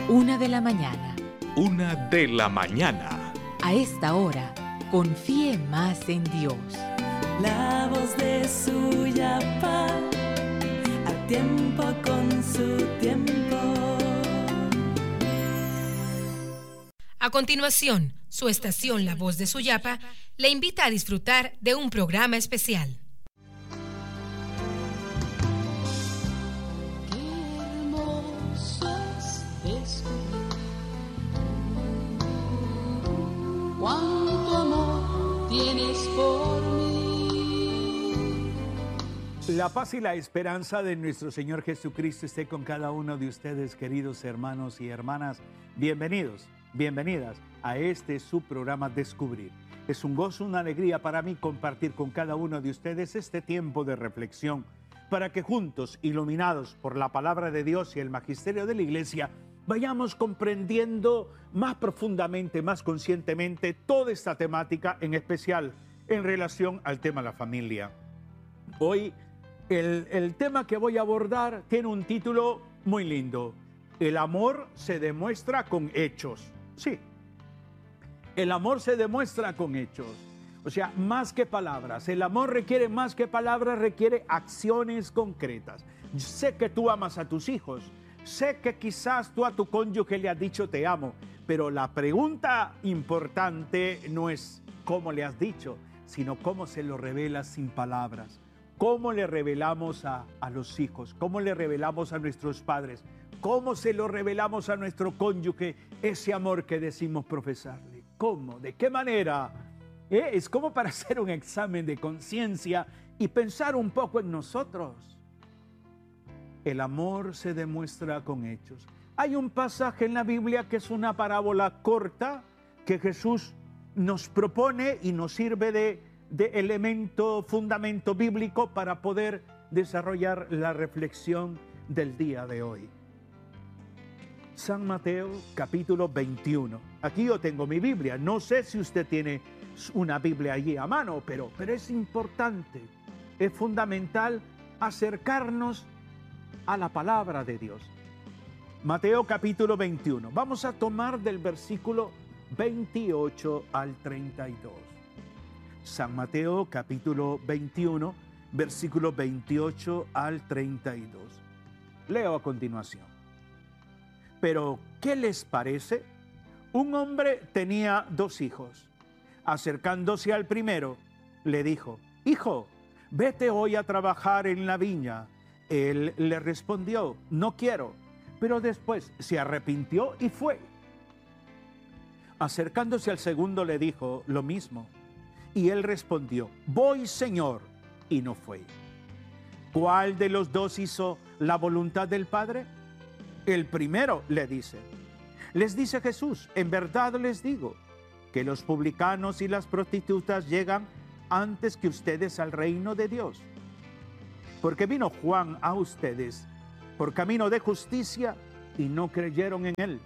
1 de la mañana. 1 de la mañana. A esta hora, confíe más en Dios. La voz de Suyapa, a tiempo con su tiempo. A continuación, su estación La Voz de Suyapa le invita a disfrutar de un programa especial. Cuánto amor tienes por mí. La paz y la esperanza de nuestro Señor Jesucristo esté con cada uno de ustedes, queridos hermanos y hermanas. Bienvenidos, bienvenidas a este su programa Descubrir. Es un gozo, una alegría para mí compartir con cada uno de ustedes este tiempo de reflexión para que juntos, iluminados por la palabra de Dios y el magisterio de la Iglesia, vayamos comprendiendo más profundamente, más conscientemente toda esta temática, en especial en relación al tema de la familia. Hoy el tema que voy a abordar tiene un título muy lindo. El amor se demuestra con hechos. Sí, el amor se demuestra con hechos. O sea, más que palabras. El amor requiere más que palabras, requiere acciones concretas. Sé que tú amas a tus hijos. Sé que quizás tú a tu cónyuge le has dicho te amo, pero la pregunta importante no es cómo le has dicho, sino cómo se lo revelas sin palabras. ¿Cómo le revelamos a los hijos? ¿Cómo le revelamos a nuestros padres? ¿Cómo se lo revelamos a nuestro cónyuge ese amor que decimos profesarle? ¿Cómo? ¿De qué manera? Es como para hacer un examen de conciencia y pensar un poco en nosotros. El amor se demuestra con hechos. Hay un pasaje en la Biblia que es una parábola corta que Jesús nos propone y nos sirve de elemento, fundamento bíblico para poder desarrollar la reflexión del día de hoy. San Mateo, capítulo 21. Aquí yo tengo mi Biblia. No sé si usted tiene una Biblia allí a mano, pero es importante, es fundamental acercarnos a la palabra de Dios. Mateo capítulo 21. Vamos a tomar del versículo 28 al 32. San Mateo capítulo 21, versículo 28 al 32. Leo a continuación. Pero, ¿qué les parece? Un hombre tenía 2 hijos. Acercándose al primero, le dijo: Hijo, vete hoy a trabajar en la viña. Él le respondió: no quiero. Pero después se arrepintió y fue. Acercándose al segundo le dijo lo mismo. Y él respondió: voy, Señor, y no fue. ¿Cuál de los 2 hizo la voluntad del Padre? El primero, le dice. Les dice Jesús: en verdad les digo que los publicanos y las prostitutas llegan antes que ustedes al reino de Dios. Porque vino Juan a ustedes por camino de justicia y no creyeron en él.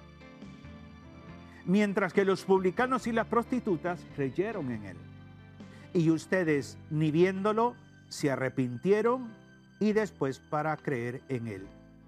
Mientras que los publicanos y las prostitutas creyeron en él. Y ustedes, ni viéndolo, se arrepintieron y después para creer en él.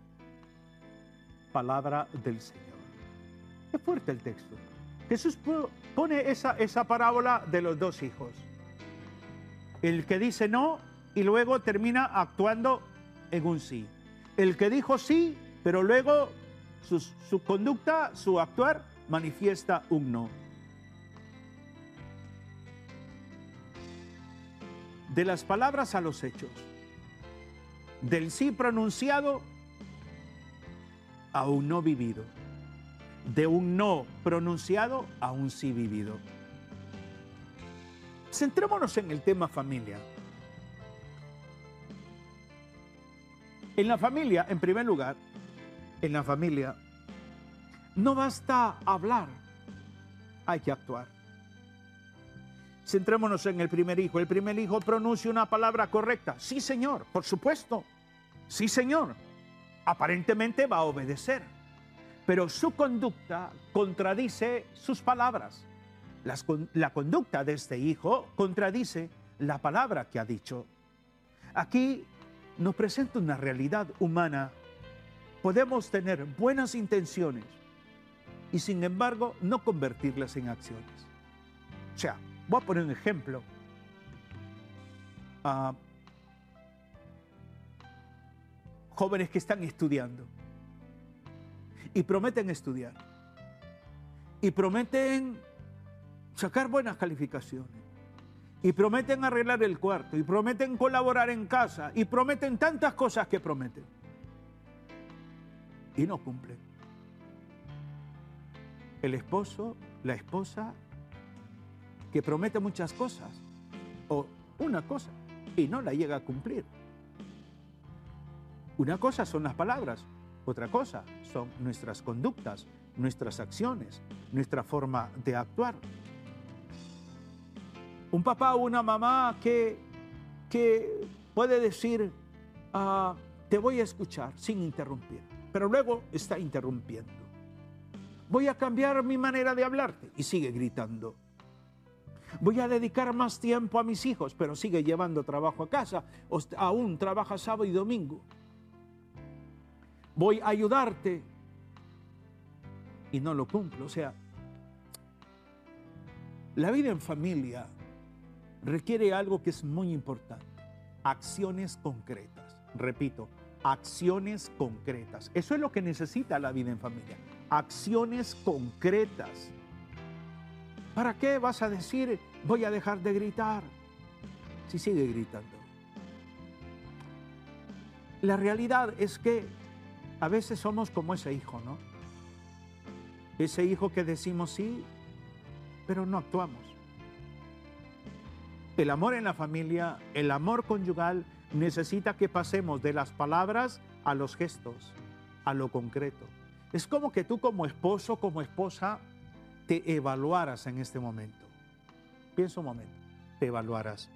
Palabra del Señor. Es fuerte el texto. Jesús pone esa parábola de los 2 hijos. El que dice no y luego termina actuando en un sí. El que dijo sí, pero luego su conducta, su actuar, manifiesta un no. De las palabras a los hechos. Del sí pronunciado a un no vivido. De un no pronunciado a un sí vivido. Centrémonos en el tema familia. En la familia, en primer lugar, en la familia, no basta hablar, hay que actuar. Centrémonos en el primer hijo. El primer hijo pronuncia una palabra correcta. Sí, Señor, por supuesto. Sí, Señor. Aparentemente va a obedecer. Pero su conducta contradice sus palabras. La conducta de este hijo contradice la palabra que ha dicho. Aquí nos presenta una realidad humana. Podemos tener buenas intenciones, y sin embargo no convertirlas en acciones. O sea, voy a poner un ejemplo. Jóvenes que están estudiando y prometen estudiar y prometen sacar buenas calificaciones y prometen arreglar el cuarto y prometen colaborar en casa y prometen tantas cosas que prometen y no cumplen. El esposo, la esposa que promete muchas cosas o una cosa y no la llega a cumplir. Una cosa son las palabras, otra cosa son nuestras conductas, nuestras acciones, nuestra forma de actuar. Un papá o una mamá que puede decir, te voy a escuchar sin interrumpir, pero luego está interrumpiendo. Voy a cambiar mi manera de hablarte y sigue gritando. Voy a dedicar más tiempo a mis hijos, pero sigue llevando trabajo a casa, o aún trabaja sábado y domingo. Voy a ayudarte y no lo cumplo. O sea, la vida en familia requiere algo que es muy importante: acciones concretas. Repito, acciones concretas. Eso es lo que necesita la vida en familia. Acciones concretas. ¿Para qué vas a decir, voy a dejar de gritar? Si sigue gritando. La realidad es que a veces somos como ese hijo, ¿no? Ese hijo que decimos sí, pero no actuamos. El amor en la familia, el amor conyugal, necesita que pasemos de las palabras a los gestos, a lo concreto. Es como que tú como esposo, como esposa, te evaluaras en este momento. Piensa un momento, te evaluaras.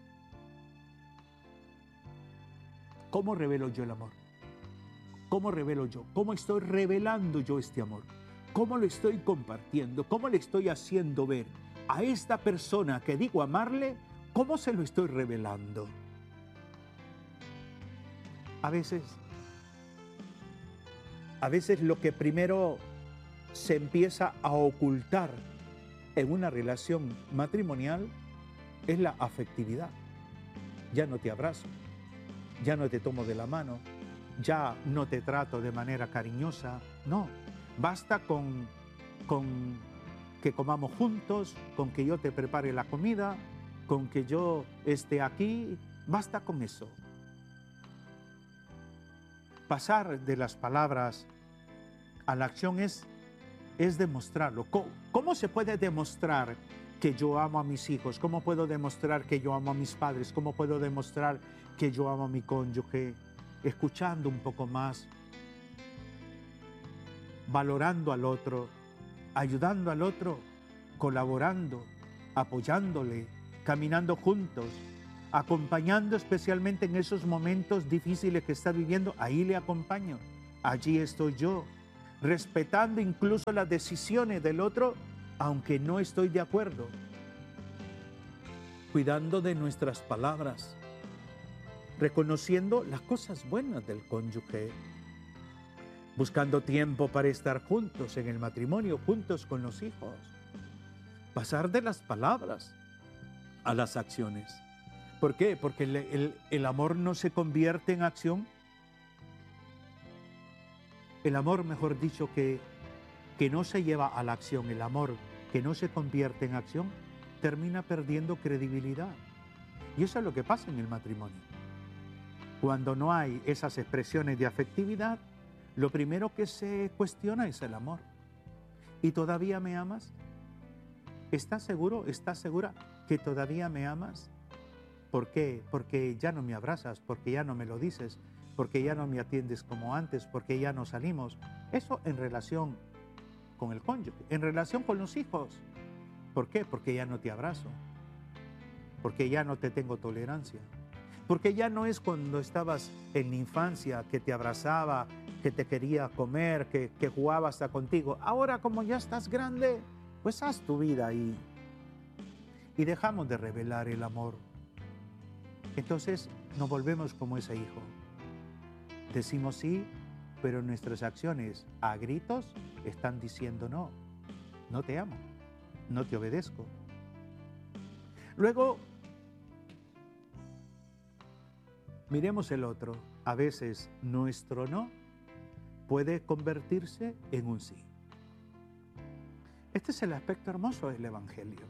¿Cómo revelo yo el amor? ¿Cómo revelo yo? ¿Cómo estoy revelando yo este amor? ¿Cómo lo estoy compartiendo? ¿Cómo le estoy haciendo ver a esta persona que digo amarle? ¿Cómo se lo estoy revelando? A veces lo que primero se empieza a ocultar en una relación matrimonial es la afectividad. Ya no te abrazo, ya no te tomo de la mano, ya no te trato de manera cariñosa. No, basta con que comamos juntos, con que yo te prepare la comida, con que yo esté aquí, basta con eso. Pasar de las palabras a la acción es demostrarlo. ¿Cómo se puede demostrar que yo amo a mis hijos? ¿Cómo puedo demostrar que yo amo a mis padres? ¿Cómo puedo demostrar que yo amo a mi cónyuge? Escuchando un poco más, valorando al otro, ayudando al otro, colaborando, apoyándole, caminando juntos, acompañando especialmente en esos momentos difíciles que está viviendo. Ahí le acompaño, allí estoy yo, respetando incluso las decisiones del otro, aunque no estoy de acuerdo, cuidando de nuestras palabras, reconociendo las cosas buenas del cónyuge, buscando tiempo para estar juntos en el matrimonio, juntos con los hijos, pasar de las palabras a las acciones. ¿Por qué? Porque el amor no se convierte en acción. El amor, mejor dicho, que no se lleva a la acción, el amor que no se convierte en acción, termina perdiendo credibilidad. Y eso es lo que pasa en el matrimonio. Cuando no hay esas expresiones de afectividad, lo primero que se cuestiona es el amor. ¿Y todavía me amas? ¿Estás seguro? ¿Estás segura que todavía me amas? ¿Por qué? Porque ya no me abrazas, porque ya no me lo dices, porque ya no me atiendes como antes, porque ya no salimos. Eso en relación con el cónyuge, en relación con los hijos. ¿Por qué? Porque ya no te abrazo, porque ya no te tengo tolerancia, porque ya no es cuando estabas en la infancia que te abrazaba, que te quería comer, que jugaba hasta contigo. Ahora, como ya estás grande, pues haz tu vida ahí. Y dejamos de revelar el amor. Entonces nos volvemos como ese hijo. Decimos sí, pero nuestras acciones a gritos están diciendo no. no te amo, no te obedezco. Luego, miremos el otro. A veces nuestro no puede convertirse en un sí. Este es el aspecto hermoso del Evangelio.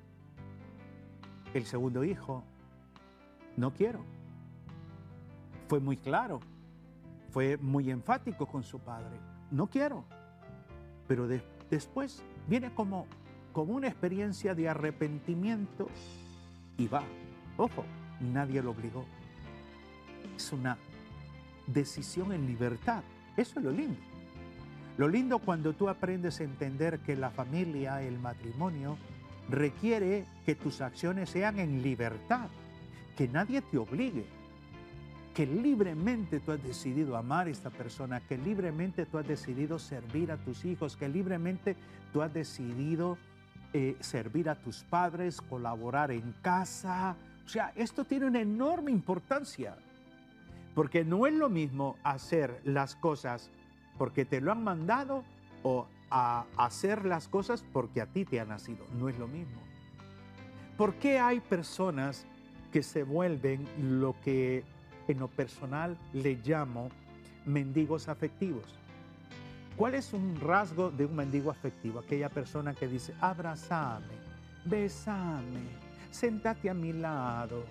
El segundo hijo, no quiero. Fue muy claro, fue muy enfático con su padre. No quiero. Pero después viene como una experiencia de arrepentimiento y va. Ojo, nadie lo obligó. Es una decisión en libertad. Eso es lo lindo. Lo lindo cuando tú aprendes a entender que la familia, el matrimonio, requiere que tus acciones sean en libertad, que nadie te obligue, que libremente tú has decidido amar a esta persona, que libremente tú has decidido servir a tus hijos, que libremente tú has decidido servir a tus padres, colaborar en casa. O sea, esto tiene una enorme importancia, porque no es lo mismo hacer las cosas porque te lo han mandado o a hacer las cosas porque a ti te ha nacido. No es lo mismo. ¿Por qué hay personas que se vuelven lo que en lo personal le llamo mendigos afectivos? ¿Cuál es un rasgo de un mendigo afectivo? Aquella persona que dice, abrázame, bésame, sentate a mi lado.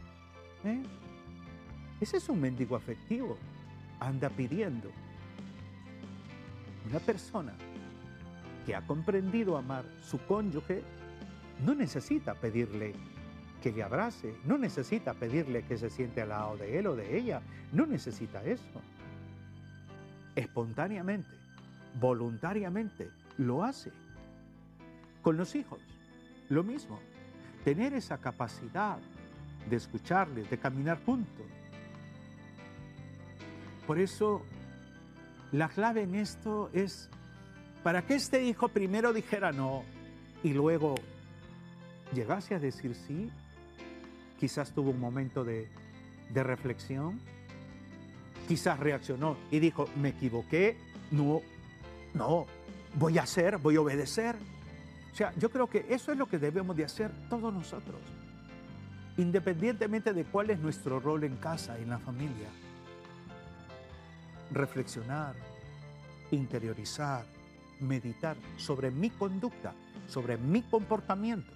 Ese es un mendigo afectivo. Anda pidiendo. Una persona que ha comprendido amar su cónyuge no necesita pedirle que le abrace, no necesita pedirle que se siente al lado de él o de ella, no necesita eso. Espontáneamente, voluntariamente, lo hace. Con los hijos, lo mismo. Tener esa capacidad de escucharles, de caminar juntos. Por eso, la clave en esto es para que este hijo primero dijera no y luego llegase a decir sí. Quizás tuvo un momento de reflexión, quizás reaccionó y dijo, me equivoqué, no, voy a obedecer. O sea, yo creo que eso es lo que debemos de hacer todos nosotros, independientemente de cuál es nuestro rol en casa, en la familia. Reflexionar, interiorizar, meditar sobre mi conducta, sobre mi comportamiento.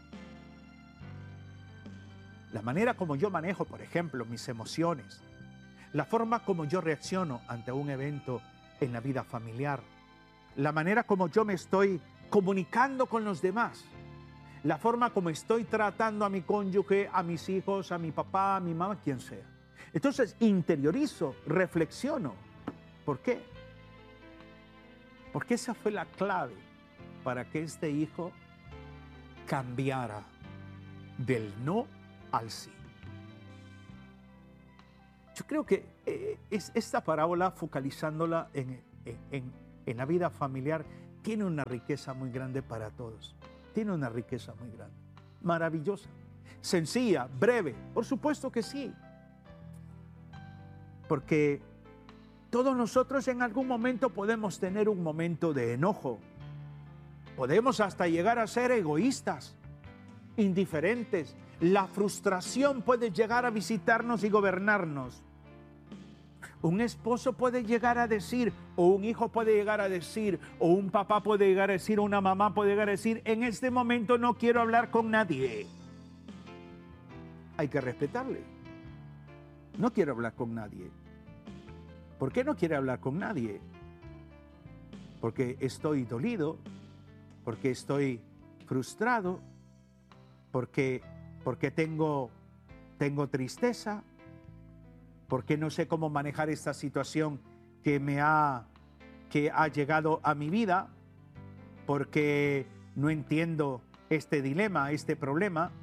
La manera como yo manejo, por ejemplo, mis emociones, la forma como yo reacciono ante un evento en la vida familiar, la manera como yo me estoy comunicando con los demás, la forma como estoy tratando a mi cónyuge, a mis hijos, a mi papá, a mi mamá, quien sea. Entonces interiorizo, reflexiono. ¿Por qué? Porque esa fue la clave para que este hijo cambiara del no al sí. Yo creo que esta parábola, focalizándola en la vida familiar, tiene una riqueza muy grande para todos. Tiene una riqueza muy grande, maravillosa, sencilla, breve. Por supuesto que sí. Porque todos nosotros en algún momento podemos tener un momento de enojo. Podemos hasta llegar a ser egoístas, indiferentes. La frustración puede llegar a visitarnos y gobernarnos. Un esposo puede llegar a decir, o un hijo puede llegar a decir, o un papá puede llegar a decir, o una mamá puede llegar a decir, en este momento no quiero hablar con nadie. Hay que respetarle. No quiero hablar con nadie. ¿Por qué no quiere hablar con nadie? Porque estoy dolido, porque estoy frustrado, porque tengo tristeza, porque no sé cómo manejar esta situación que ha llegado a mi vida, porque no entiendo este dilema, este problema.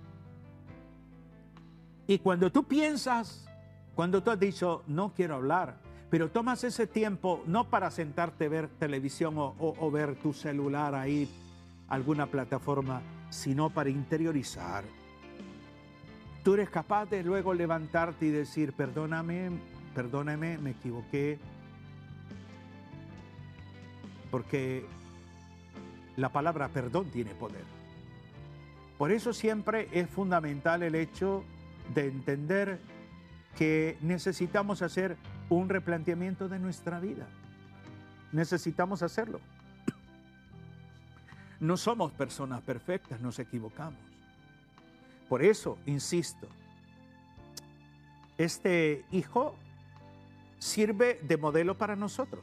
Y cuando tú piensas, cuando tú has dicho, no quiero hablar, pero tomas ese tiempo no para sentarte a ver televisión o ver tu celular ahí, alguna plataforma, sino para interiorizar. Tú eres capaz de luego levantarte y decir, perdóname, me equivoqué, porque la palabra perdón tiene poder. Por eso siempre es fundamental el hecho de entender que necesitamos hacer un replanteamiento de nuestra vida. Necesitamos hacerlo. No somos personas perfectas, nos equivocamos. Por eso, insisto, este hijo sirve de modelo para nosotros.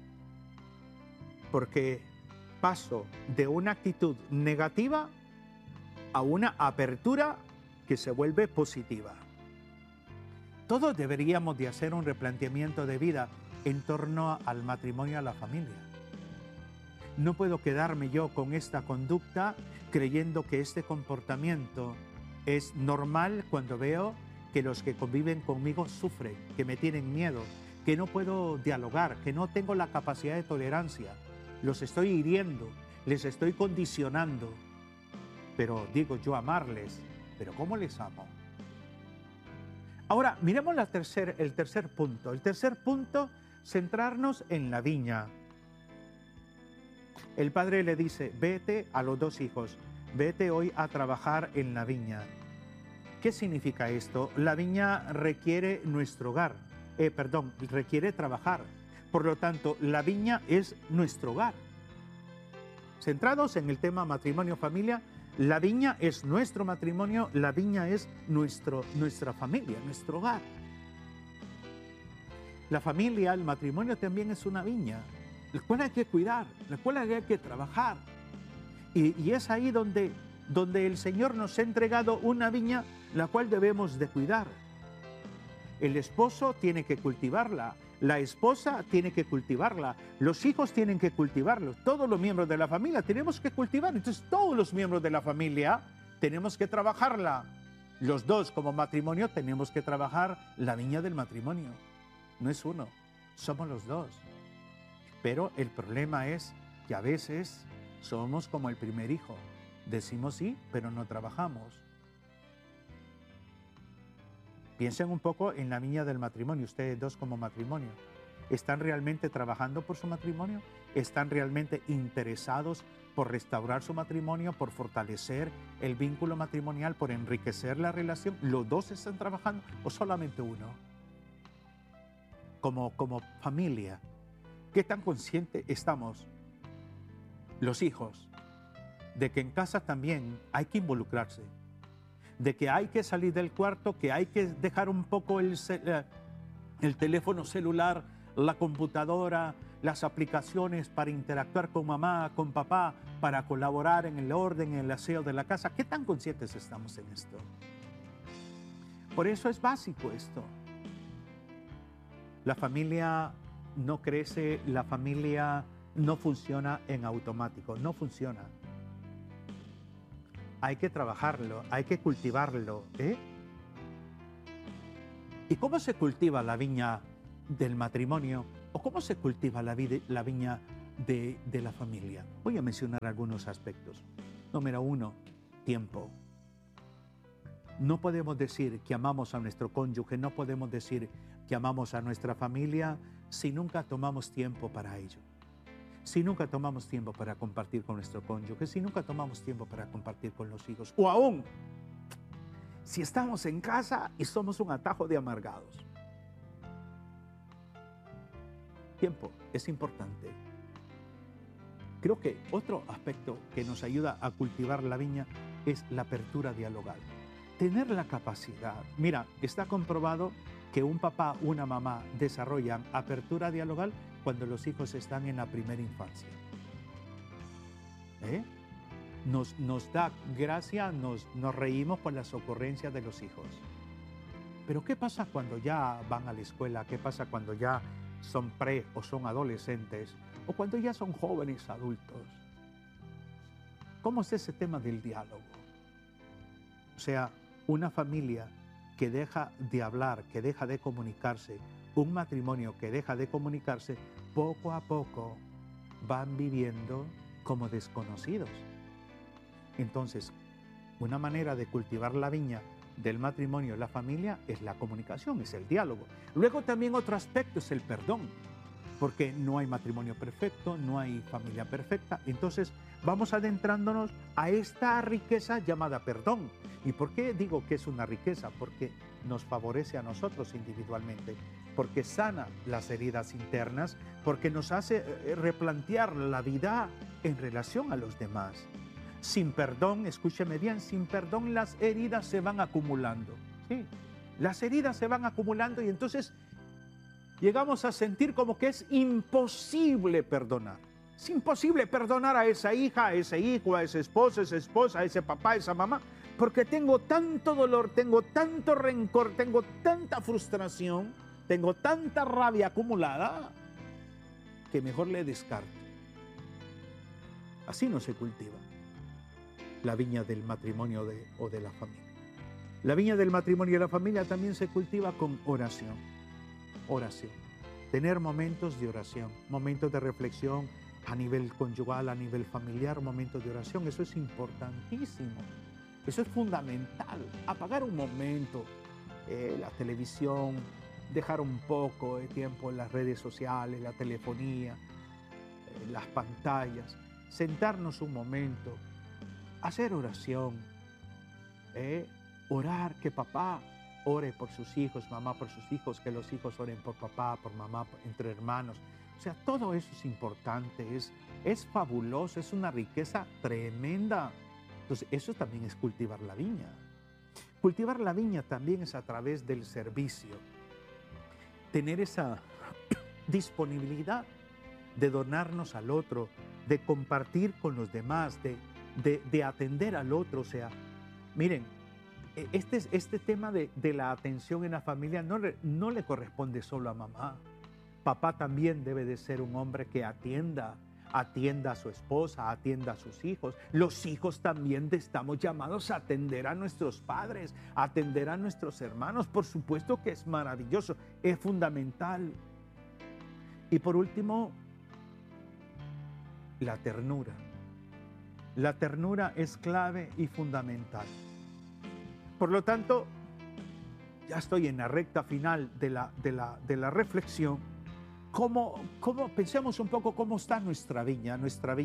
Porque paso de una actitud negativa a una apertura que se vuelve positiva. Todos deberíamos de hacer un replanteamiento de vida en torno al matrimonio y a la familia. No puedo quedarme yo con esta conducta creyendo que este comportamiento es normal cuando veo que los que conviven conmigo sufren, que me tienen miedo, que no puedo dialogar, que no tengo la capacidad de tolerancia. Los estoy hiriendo, les estoy condicionando. Pero digo yo amarles, pero ¿cómo les amo? Ahora, miremos el tercer punto. El tercer punto, centrarnos en la viña. El padre le dice, vete a los dos hijos, vete hoy a trabajar en la viña. ¿Qué significa esto? La viña requiere nuestro hogar, requiere trabajar. Por lo tanto, la viña es nuestro hogar. Centrados en el tema matrimonio-familia, la viña es nuestro matrimonio, la viña es nuestra familia, nuestro hogar. La familia, el matrimonio también es una viña, la cual hay que cuidar, la cual hay que trabajar. Y es ahí donde el Señor nos ha entregado una viña, la cual debemos de cuidar. El esposo tiene que cultivarla, la esposa tiene que cultivarla, los hijos tienen que cultivarlo, todos los miembros de la familia tenemos que cultivar. Entonces todos los miembros de la familia tenemos que trabajarla. Los dos como matrimonio tenemos que trabajar la viña del matrimonio. No es uno, somos los dos. Pero el problema es que a veces somos como el primer hijo. Decimos sí, pero no trabajamos. Piensen un poco en la viña del matrimonio, ustedes dos como matrimonio. ¿Están realmente trabajando por su matrimonio? ¿Están realmente interesados por restaurar su matrimonio, por fortalecer el vínculo matrimonial, por enriquecer la relación? ¿Los dos están trabajando o solamente uno? Como familia, ¿qué tan conscientes estamos, los hijos, de que en casa también hay que involucrarse? De que hay que salir del cuarto, que hay que dejar un poco el teléfono celular, la computadora, las aplicaciones para interactuar con mamá, con papá, para colaborar en el orden, en el aseo de la casa. ¿Qué tan conscientes estamos en esto? Por eso es básico esto. La familia no crece, la familia no funciona en automático, no funciona. Hay que trabajarlo, hay que cultivarlo, ¿eh? ¿Y cómo se cultiva la viña del matrimonio? ¿O cómo se cultiva la viña de la familia? Voy a mencionar algunos aspectos. Número 1, tiempo. No podemos decir que amamos a nuestro cónyuge, no podemos decir que amamos a nuestra familia si nunca tomamos tiempo para ello. Si nunca tomamos tiempo para compartir con nuestro cónyuge, si nunca tomamos tiempo para compartir con los hijos, o aún, si estamos en casa y somos un atajo de amargados. Tiempo es importante. Creo que otro aspecto que nos ayuda a cultivar la viña es la apertura dialogal. Tener la capacidad. Mira, está comprobado que un papá, una mamá desarrollan apertura dialogal cuando los hijos están en la primera infancia. Nos da gracia, nos reímos por las ocurrencias de los hijos. Pero ¿qué pasa cuando ya van a la escuela? ¿Qué pasa cuando ya son o son adolescentes? ¿O cuando ya son jóvenes adultos? ¿Cómo es ese tema del diálogo? O sea, una familia que deja de hablar, que deja de comunicarse, un matrimonio que deja de comunicarse, poco a poco van viviendo como desconocidos. Entonces, una manera de cultivar la viña del matrimonio, la familia, es la comunicación, es el diálogo. Luego también otro aspecto es el perdón. porque no hay matrimonio perfecto, no hay familia perfecta. Entonces vamos adentrándonos a esta riqueza llamada perdón. ¿Y por qué digo que es una riqueza? Porque nos favorece a nosotros individualmente, porque sana las heridas internas, porque nos hace replantear la vida en relación a los demás. Sin perdón, escúcheme bien, sin perdón las heridas se van acumulando. Sí, las heridas se van acumulando y entonces llegamos a sentir como que es imposible perdonar. Es imposible perdonar a esa hija, a ese hijo, a esa esposa, a ese papá, a esa mamá, porque tengo tanto dolor, tengo tanto rencor, tengo tanta frustración, tengo tanta rabia acumulada, que mejor le descarto. Así no se cultiva la viña del matrimonio o de la familia. La viña del matrimonio y de la familia también se cultiva con oración. Oración. Tener momentos de oración, momentos de reflexión a nivel conyugal, a nivel familiar, momentos de oración. Eso es importantísimo. Eso es fundamental. Apagar un momento la televisión, dejar un poco de tiempo en las redes sociales, la telefonía, las pantallas, sentarnos un momento, hacer oración, orar, que papá ore por sus hijos, mamá por sus hijos, que los hijos oren por papá, por mamá, entre hermanos. O sea, todo eso es importante, es fabuloso, es una riqueza tremenda. Entonces, eso también es cultivar la viña. Cultivar la viña también es a través del servicio. Tener esa disponibilidad de donarnos al otro, de compartir con los demás, de atender al otro. O sea, miren, este tema de la atención en la familia no le corresponde solo a mamá. Papá también debe de ser un hombre que atienda a su esposa, atienda a sus hijos. Los hijos también estamos llamados a atender a nuestros padres, a atender a nuestros hermanos. Por supuesto que es maravilloso, es fundamental. Y por último, la ternura. La ternura es clave y fundamental. Por lo tanto, ya estoy en la recta final de la reflexión. Pensemos un poco cómo está nuestra viña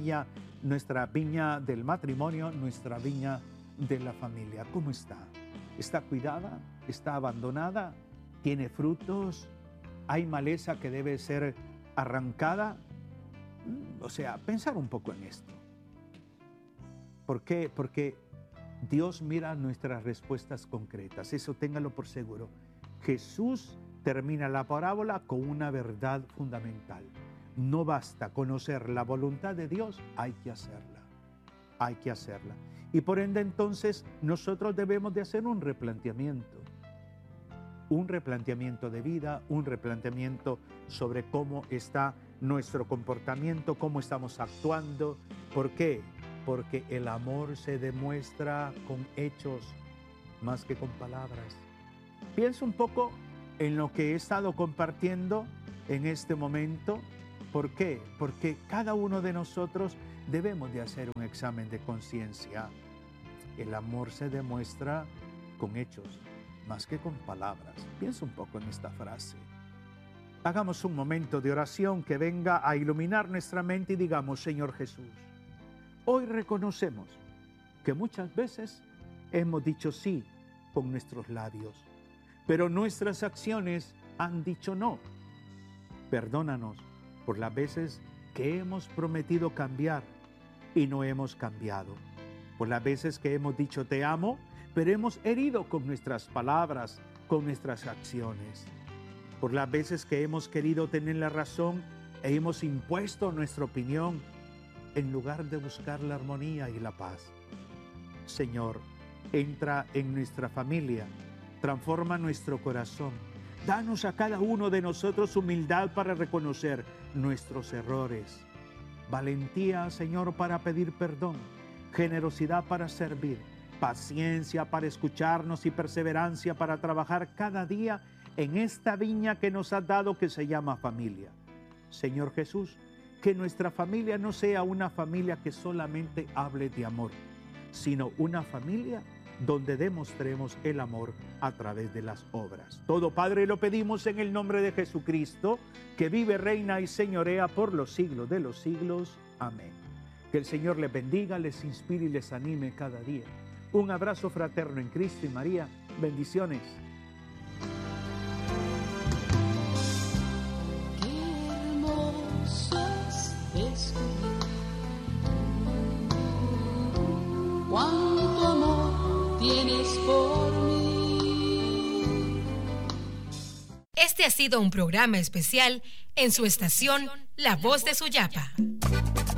del matrimonio, nuestra viña de la familia. ¿Cómo está? ¿Está cuidada? ¿Está abandonada? ¿Tiene frutos? ¿Hay maleza que debe ser arrancada? O sea, pensar un poco en esto. ¿Por qué? Porque Dios mira nuestras respuestas concretas. Eso téngalo por seguro. Jesús termina la parábola con una verdad fundamental. No basta conocer la voluntad de Dios, hay que hacerla. Hay que hacerla. Y por ende entonces nosotros debemos de hacer un replanteamiento. Un replanteamiento de vida, un replanteamiento sobre cómo está nuestro comportamiento, cómo estamos actuando. ¿Por qué? Porque el amor se demuestra con hechos más que con palabras. Piensa un poco en lo que he estado compartiendo en este momento. ¿Por qué? Porque cada uno de nosotros debemos de hacer un examen de conciencia. El amor se demuestra con hechos, más que con palabras. Piensa un poco en esta frase. Hagamos un momento de oración que venga a iluminar nuestra mente y digamos: Señor Jesús, hoy reconocemos que muchas veces hemos dicho sí con nuestros labios, pero nuestras acciones han dicho no. Perdónanos por las veces que hemos prometido cambiar y no hemos cambiado. Por las veces que hemos dicho te amo, pero hemos herido con nuestras palabras, con nuestras acciones. Por las veces que hemos querido tener la razón e hemos impuesto nuestra opinión en lugar de buscar la armonía y la paz. Señor, entra en nuestra familia, transforma nuestro corazón. Danos a cada uno de nosotros humildad para reconocer nuestros errores. Valentía, Señor, para pedir perdón. Generosidad para servir. Paciencia para escucharnos y perseverancia para trabajar cada día en esta viña que nos has dado, que se llama familia. Señor Jesús, que nuestra familia no sea una familia que solamente hable de amor, sino una familia donde demostremos el amor a través de las obras. Todo, Padre, lo pedimos en el nombre de Jesucristo, que vive, reina y señorea por los siglos de los siglos. Amén. Que el Señor les bendiga, les inspire y les anime cada día. Un abrazo fraterno en Cristo y María. Bendiciones. Qué hermoso es descubrir cuánto amor tienes por mí. Este ha sido un programa especial en su estación La Voz de Suyapa.